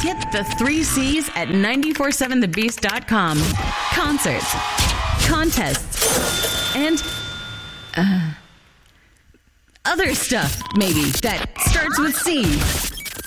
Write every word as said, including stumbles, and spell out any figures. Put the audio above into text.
Hit the three C's at nine four seven the beast dot com. Concerts, contests, and uh, other stuff, maybe, that starts with C.